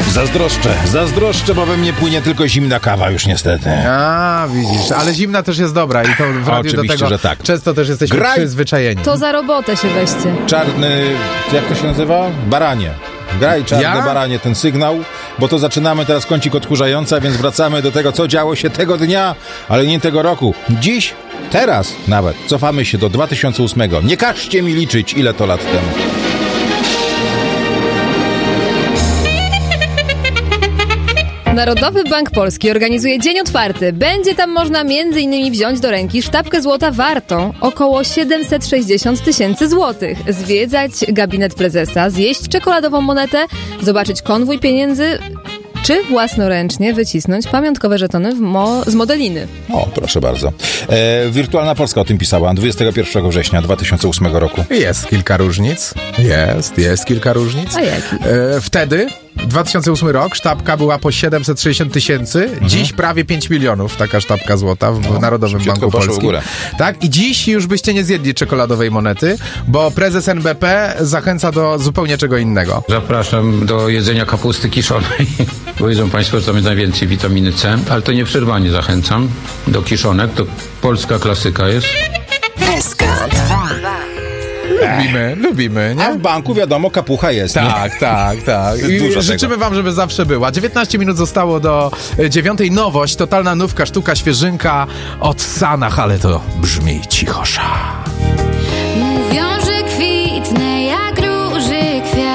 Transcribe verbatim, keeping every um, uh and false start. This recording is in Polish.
Zazdroszczę, zazdroszczę, bo we mnie płynie tylko zimna kawa już niestety. A, widzisz, ale zimna też jest dobra i to w radiu do tego że tak. często też jesteśmy Graj... przyzwyczajeni. To za robotę się weźcie. Czarny, jak to się nazywa? Baranie. Graj czarne ja? baranie ten sygnał, bo to zaczynamy teraz kącik odkurzająca, więc wracamy do tego, co działo się tego dnia, ale nie tego roku. Dziś, teraz nawet, cofamy się do dwa tysiące ósmego. Nie każcie mi liczyć, ile to lat temu. Narodowy Bank Polski organizuje Dzień Otwarty. Będzie tam można między innymi wziąć do ręki sztabkę złota wartą około siedemset sześćdziesiąt tysięcy złotych, zwiedzać gabinet prezesa, zjeść czekoladową monetę, zobaczyć konwój pieniędzy, czy własnoręcznie wycisnąć pamiątkowe żetony w mo- z modeliny. O, proszę bardzo. E, Wirtualna Polska o tym pisała dwudziestego pierwszego września dwa tysiące ósmego roku. Jest kilka różnic. Jest, jest kilka różnic. A jaki? E, wtedy, dwa tysiące ósmy rok, sztabka była po siedemset sześćdziesiąt tysięcy. Mhm. Dziś prawie pięć milionów taka sztabka złota w no, Narodowym Banku Polskim. W górę. Tak? I dziś już byście nie zjedli czekoladowej monety, bo prezes N B P zachęca do zupełnie czego innego. Zapraszam do jedzenia kapusty kiszonej. Powiedzą Państwo, że tam jest najwięcej witaminy C, ale to nieprzerwanie zachęcam do kiszonek. To polska klasyka jest. S K dwa. Lubimy, lubimy, nie? A w banku wiadomo, kapucha jest. Tak, nie? tak, tak. I Dużo życzymy tego. wam, żeby zawsze była. dziewiętnaście minut zostało do dziewiątej. Nowość, totalna nówka, sztuka, świeżynka od Sanach, ale to brzmi cichosza.